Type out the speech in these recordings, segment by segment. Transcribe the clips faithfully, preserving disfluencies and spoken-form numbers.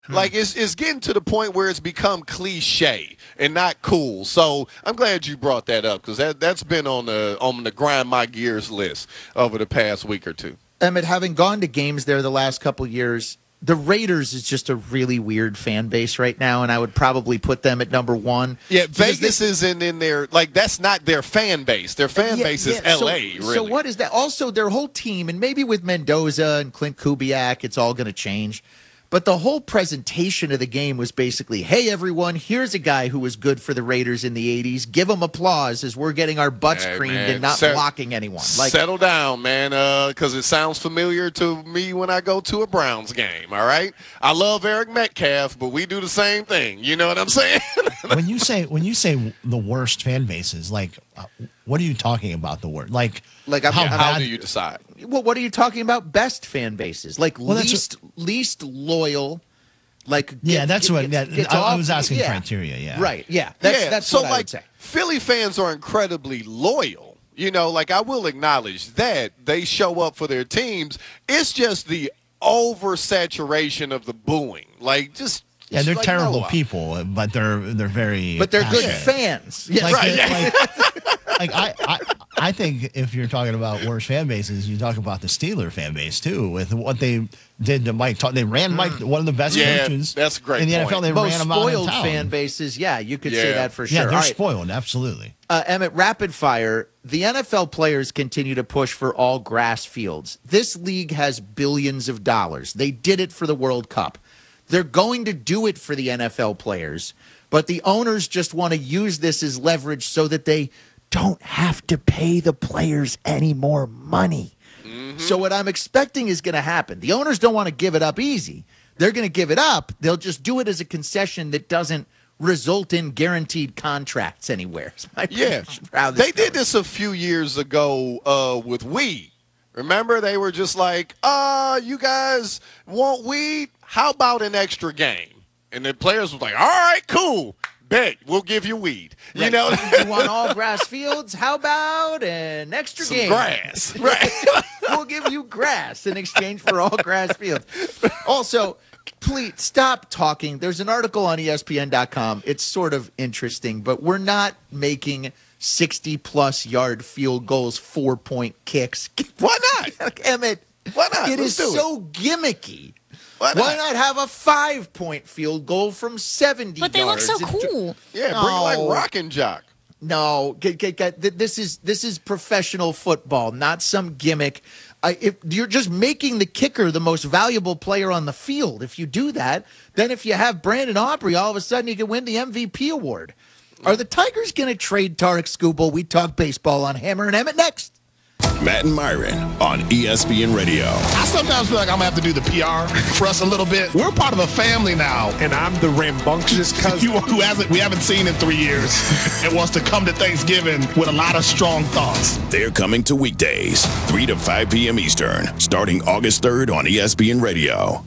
Like, it's it's getting to the point where it's become cliche and not cool. So I'm glad you brought that up because that, that's been on the on the grind my gears list over the past week or two. Emmett, having gone to games there the last couple years, the Raiders is just a really weird fan base right now, and I would probably put them at number one. Yeah, Vegas they, isn't in their, like, that's not their fan base. Their fan yeah, base is yeah. L A, so, really. So what is that? Also, their whole team, and maybe with Mendoza and Clint Kubiak, it's all going to change. But the whole presentation of the game was basically, hey, everyone, here's a guy who was good for the Raiders in the eighties. Give him applause as we're getting our butts hey, creamed man. and not Set, blocking anyone. Like, settle down, man, because uh, it sounds familiar to me when I go to a Browns game, all right? I love Eric Metcalf, but we do the same thing. You know what I'm saying? when you say when you say the worst fan bases, like, uh, what are you talking about, the word? Like, like how, how do you decide? Well, what are you talking about? Best fan bases, like well, least what, least loyal, like yeah, get, that's get, what get, that, I, I was asking yeah. criteria. Yeah, right. Yeah, that's, yeah. that's so what like I would say. Philly fans are incredibly loyal. You know, like I will acknowledge that they show up for their teams. It's just the oversaturation of the booing, like just. Yeah, they're like terrible Noah. people, but they're they're very. But they're passionate. good fans. Yeah, like, right. Like, like I, I, I think if you're talking about worst fan bases, you talk about the Steeler fan base too, with what they did to Mike. They ran Mike, one of the best yeah, coaches. That's a great in the point. N F L. They Most ran him out of spoiled town. fan bases. Yeah, you could yeah. say that for sure. Yeah, they're right. spoiled. Absolutely. Uh, Emmett, rapid fire. The N F L players continue to push for all grass fields. This league has billions of dollars. They did it for the World Cup. They're going to do it for the N F L players, but the owners just want to use this as leverage so that they don't have to pay the players any more money. Mm-hmm. So what I'm expecting is going to happen. The owners don't want to give it up easy. They're going to give it up. They'll just do it as a concession that doesn't result in guaranteed contracts anywhere. Yeah, they did this a few years ago uh, with weed. Remember, they were just like, uh, you guys want weed? How about an extra game? And the players was like, all right, cool. Bet, we'll give you weed. You right. know? You want all grass fields? How about an extra Some game? grass. Right. We'll give you grass in exchange for all grass fields. Also, please stop talking. There's an article on E S P N dot com. It's sort of interesting, but we're not making sixty-plus yard field goals, four-point kicks. Why not? Emmett, why not? It Let's is do so it. gimmicky. Why not? Why not have a five-point field goal from seventy But they yards? look so cool. Yeah, bring No. it like Rock and Jock. No, get, get, get, th- this is this is professional football, not some gimmick. I, if you're just making the kicker the most valuable player on the field, if you do that, then if you have Brandon Aubrey, all of a sudden you can win the M V P award. Are the Tigers going to trade Tarek Skubal? We talk baseball on Hammer and Emmett next. Matt and Myron on E S P N Radio. I sometimes feel like I'm going to have to do the P R for us a little bit. We're part of a family now. And I'm the rambunctious cousin. You who hasn't, we haven't seen in three years and wants to come to Thanksgiving with a lot of strong thoughts. They're coming to weekdays, three to five p.m. Eastern, starting August third on E S P N Radio.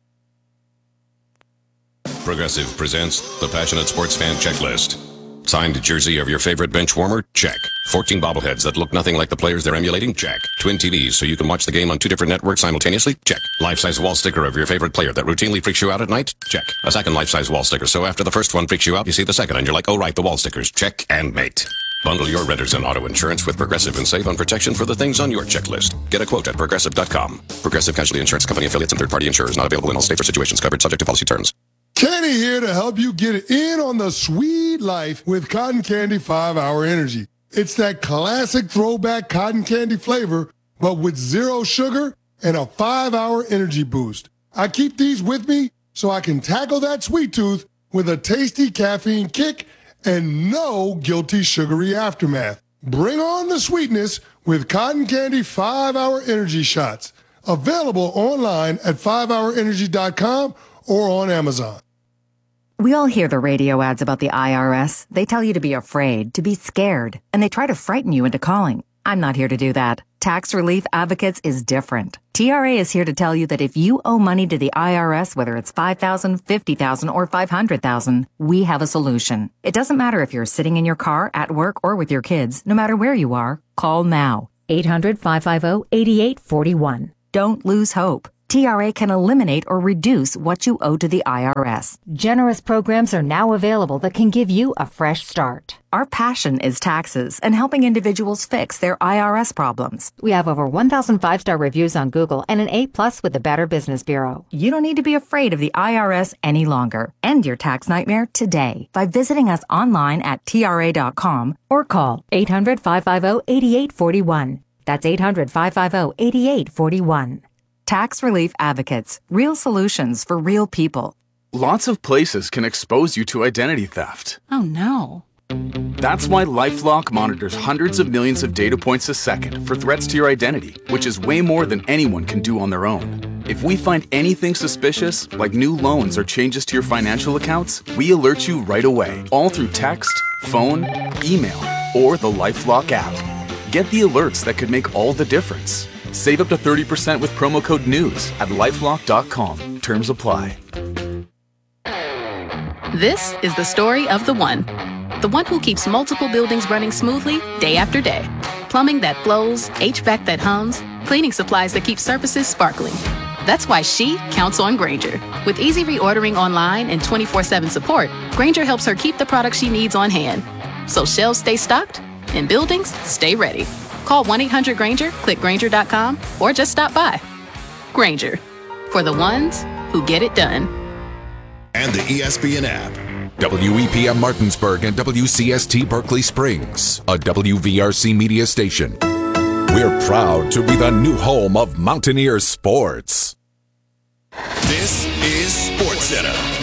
Progressive presents the Passionate Sports Fan Checklist. Signed jersey of your favorite bench warmer? Check. fourteen bobbleheads that look nothing like the players they're emulating? Check. Twin T Vs so you can watch the game on two different networks simultaneously? Check. Life-size wall sticker of your favorite player that routinely freaks you out at night? Check. A second life-size wall sticker so after the first one freaks you out, you see the second and you're like, oh right, the wall stickers. Check and mate. Bundle your renters and auto insurance with Progressive and save on protection for the things on your checklist. Get a quote at Progressive dot com. Progressive Casualty Insurance Company affiliates and third-party insurers not available in all states or situations covered subject to policy terms. Kenny here to help you get in on the sweet life with Cotton Candy five hour Energy. It's that classic throwback cotton candy flavor, but with zero sugar and a five hour energy boost. I keep these with me so I can tackle that sweet tooth with a tasty caffeine kick and no guilty sugary aftermath. Bring on the sweetness with Cotton Candy five hour Energy Shots. Available online at five hour energy dot com or on Amazon. We all hear the radio ads about the I R S. They tell you to be afraid, to be scared, and they try to frighten you into calling. I'm not here to do that. Tax Relief Advocates is different. T R A is here to tell you that if you owe money to the I R S, whether it's five thousand dollars, fifty thousand dollars, or five hundred thousand dollars, we have a solution. It doesn't matter if you're sitting in your car, at work, or with your kids. No matter where you are, call now. eight hundred, five five zero, eight eight four one. Don't lose hope. T R A can eliminate or reduce what you owe to the I R S. Generous programs are now available that can give you a fresh start. Our passion is taxes and helping individuals fix their I R S problems. We have over one thousand five-star reviews on Google and an A plus with the Better Business Bureau. You don't need to be afraid of the I R S any longer. End your tax nightmare today by visiting us online at T R A dot com or call eight hundred, five five zero, eight eight four one. That's eight hundred, five five zero, eight eight four one. Tax Relief Advocates. Real solutions for real people. Lots of places can expose you to identity theft. Oh no. That's why LifeLock monitors hundreds of millions of data points a second for threats to your identity, which is way more than anyone can do on their own. If we find anything suspicious, like new loans or changes to your financial accounts, we alert you right away, all through text, phone, email, or the LifeLock app. Get the alerts that could make all the difference. Save up to thirty percent with promo code NEWS at lifelock dot com. Terms apply. This is the story of the one. The one who keeps multiple buildings running smoothly day after day. Plumbing that flows, H V A C that hums, cleaning supplies that keep surfaces sparkling. That's why she counts on Grainger. With easy reordering online and twenty-four seven support, Grainger helps her keep the products she needs on hand. So shelves stay stocked and buildings stay ready. Call one eight hundred Grainger, click Grainger dot com, or just stop by. Grainger, for the ones who get it done. And the E S P N app. W E P M Martinsburg and W C S T Berkeley Springs, a W V R C media station. We're proud to be the new home of Mountaineer sports. This is SportsCenter.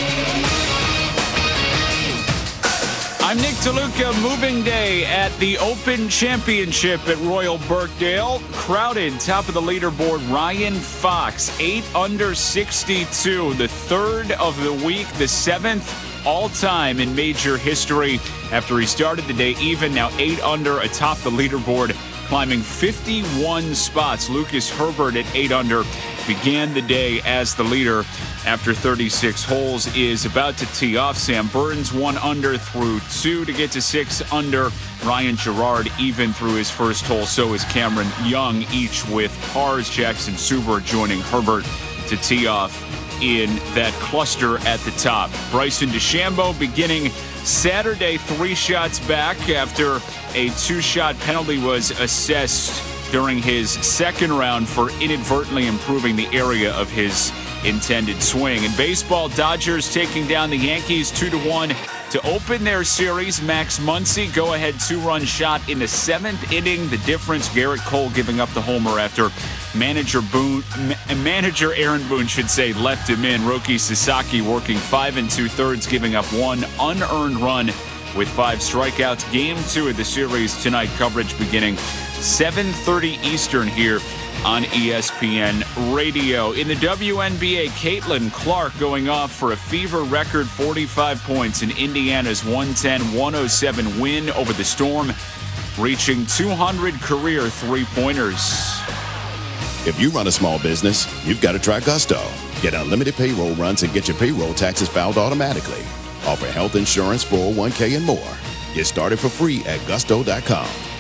I'm Nick DeLuca. Moving day at the Open Championship at Royal Birkdale. Crowded, top of the leaderboard, Ryan Fox, eight under sixty-two, the third of the week, the seventh all-time in major history. After he started the day even, now eight under atop the leaderboard, climbing fifty-one spots. Lucas Herbert at eight under began the day as the leader after thirty-six holes, is about to tee off. Sam Burns one under through two to get to six under. Ryan Gerard even through his first hole. So is Cameron Young, each with pars. Jackson Suber joining Herbert to tee off in that cluster at the top. Bryson DeChambeau beginning Saturday three shots back after a two-shot penalty was assessed during his second round for inadvertently improving the area of his intended swing. In baseball, Dodgers taking down the Yankees two to one to open their series. Max Muncy, go-ahead two-run shot in the seventh inning. The difference, Garrett Cole giving up the homer after manager Boone, manager Aaron Boone should say, left him in. Roki Sasaki working five and two-thirds, giving up one unearned run with five strikeouts. Game two of the series tonight. Coverage beginning seven thirty Eastern here on E S P N Radio. In the W N B A, Caitlin Clark going off for a fever record forty-five points in Indiana's one ten one oh seven win over the Storm, reaching two hundred career three-pointers. If you run a small business, you've got to try Gusto. Get unlimited payroll runs and get your payroll taxes filed automatically. Offer health insurance, four oh one k, and more. Get started for free at gusto dot com.